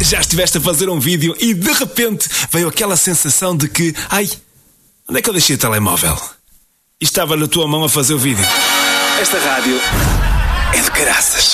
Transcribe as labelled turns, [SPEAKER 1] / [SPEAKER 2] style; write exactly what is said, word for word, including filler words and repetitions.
[SPEAKER 1] Já estiveste a fazer um vídeo e de repente veio aquela sensação de que, ai, onde é que eu deixei o telemóvel? E estava na tua mão a fazer o vídeo. Esta rádio é de caraças.